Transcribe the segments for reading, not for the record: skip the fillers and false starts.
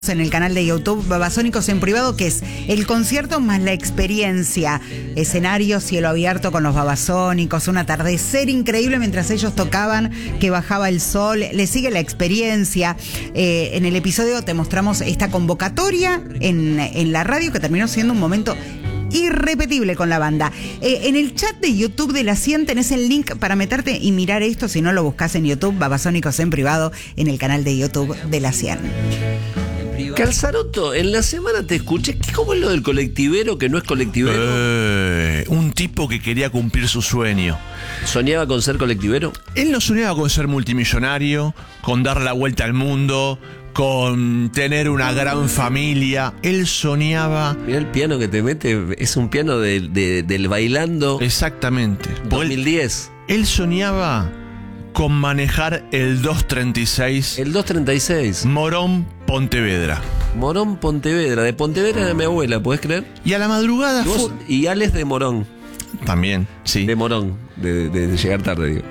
en el canal de YouTube Babasónicos en Privado, que es el concierto más la experiencia, escenario, cielo abierto con los Babasónicos, un atardecer increíble mientras ellos tocaban, que bajaba el sol, le sigue la experiencia. En el episodio te mostramos esta convocatoria en la radio, que terminó siendo un momento irrepetible con la banda. En el chat de YouTube de La 100 tenés el link para meterte y mirar esto. Si no, lo buscás en YouTube, Babasónicos en Privado, en el canal de YouTube de La 100. Calzaroto, en la semana te escuché. ¿Cómo es lo del colectivero que no es colectivero? Un tipo que quería cumplir su sueño. ¿Soñaba con ser colectivero? Él no soñaba con ser multimillonario, con dar la vuelta al mundo, con tener una gran familia. Él soñaba... Mirá el piano que te mete, es un piano del Bailando. Exactamente. 2010. Él soñaba con manejar el 236. El 236. Morón, Pontevedra. Morón, Pontevedra. De Pontevedra era mi abuela, ¿podés creer? Y a la madrugada Y Alex de Morón. También, sí. De Morón, de llegar tarde, digo.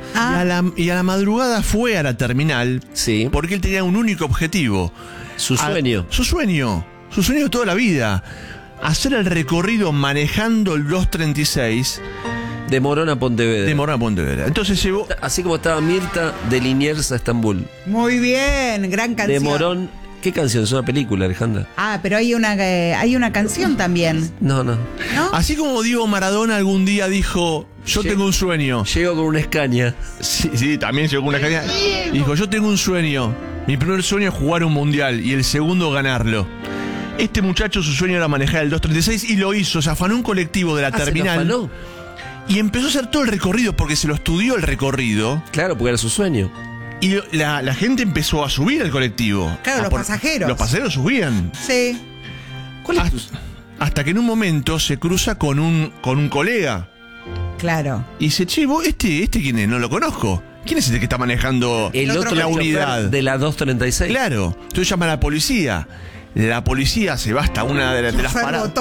Y a la madrugada fue a la terminal. Sí. Porque él tenía un único objetivo. Su sueño. Su sueño de toda la vida. Hacer el recorrido manejando el 236. De Morón a Pontevedra. De Morón a Pontevedra. Entonces llevó... Así como estaba Mirta, de Liniers a Estambul. Muy bien, gran canción. De Morón... ¿Qué canción? Es una película, Alejandra. Pero hay una canción también. No. ¿No? Así como Diego Maradona algún día dijo, yo tengo un sueño. Llego con una Scania. Sí, también llegó con una Scania. Dijo, yo tengo un sueño. Mi primer sueño es jugar un mundial y el segundo ganarlo. Este muchacho, su sueño era manejar el 236 y lo hizo. Se afanó un colectivo de la terminal. ¿Se lo afanó? Y empezó a hacer todo el recorrido porque se lo estudió el recorrido. Claro, porque era su sueño. Y la gente empezó a subir al colectivo. Claro, los pasajeros. Los pasajeros subían. Sí. Hasta que en un momento se cruza con un colega. Claro. Y dice, che, vos, ¿este quién es? No lo conozco. ¿Quién es este que está manejando el otro la unidad? De la 236. Claro. Entonces llama a la policía. La policía se va hasta una de las paradas.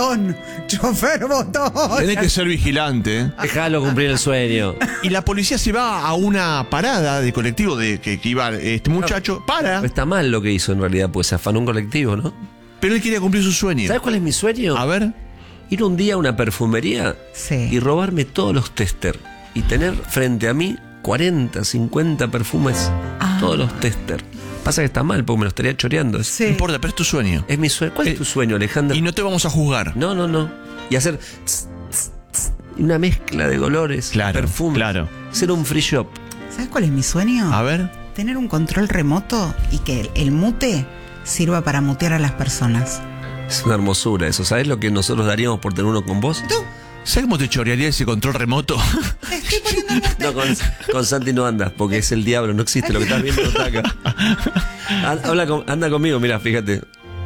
Chofer botón. Tenés que ser vigilante. Dejalo cumplir el sueño. Y la policía se va a una parada de colectivo de que iba este muchacho. Para. Está mal lo que hizo en realidad, pues se afanó un colectivo, ¿no? Pero él quería cumplir su sueño. ¿Sabes cuál es mi sueño? A ver. Ir un día a una perfumería y robarme todos los tester. Y tener frente a mí 40, 50 perfumes. Todos los tester. Pasa que está mal porque me lo estaría choreando. Sí. No importa, pero es tu sueño. Es mi sueño. ¿Cuál es tu sueño, Alejandra? Y no te vamos a juzgar. No. Y hacer una mezcla de colores, perfumes. Claro. Ser un free shop. ¿Sabes cuál es mi sueño? A ver. Tener un control remoto y que el mute sirva para mutear a las personas. Es una hermosura eso. ¿Sabes lo que nosotros daríamos por tener uno con vos? ¿Tú? ¿Sabes cómo te chorearía ese control remoto? Te estoy poniendo el mute. No, con Santi no andas, porque es el diablo, no existe. Lo que estás viendo está acá. Anda conmigo, mira, fíjate.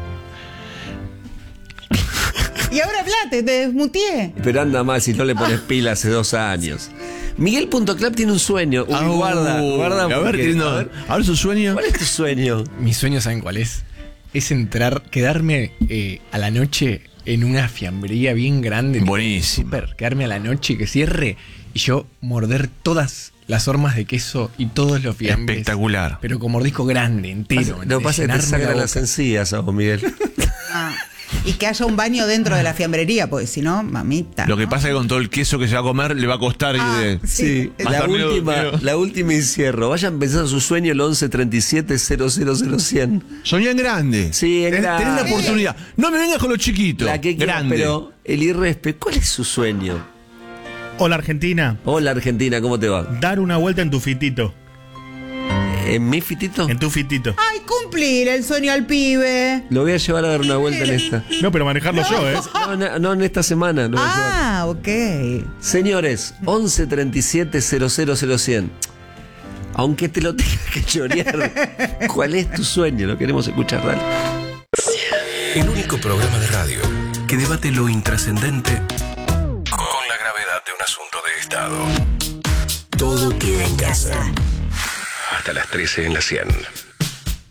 Y ahora hablate, te desmuteé. Pero anda mal si no le pones pila hace 2 años. Miguel.club tiene un sueño. Guarda. A ver su sueño. ¿Cuál es tu sueño? Mi sueño, ¿saben cuál es? Es quedarme a la noche en una fiambrería bien grande. Buenísimo. Quedarme a la noche que cierre y yo morder todas las hormas de queso y todos los fiambres. Espectacular. Pero con mordisco grande, entero. Lo que pasa es que te sacan las encías a vos, Miguel. Y que haya un baño dentro de la fiambrería, porque si no, mamita. Lo que pasa es que con todo el queso que se va a comer le va a costar. Sí. La última encierro. Vayan pensando su sueño el 11 37 000 Soñá en grande. Sí, en grande. Tenés la oportunidad. No me vengas con lo chiquito. La que grande. Pero el irrespe, ¿cuál es su sueño? Hola Argentina. Hola Argentina, ¿cómo te va? Dar una vuelta en tu fitito. ¿En mi fitito? En tu fitito. Ay, cumplir el sueño al pibe. Lo voy a llevar a dar una vuelta en esta. No, pero manejarlo yo, ¿eh? No, en esta semana. Ok. Señores, 11 37 000. Aunque te lo tengas que chorear, ¿cuál es tu sueño? Lo queremos escuchar, dale. El único programa de radio que debate lo intrascendente con la gravedad de un asunto de Estado. Todo queda en casa. Hasta las 13 en la 100.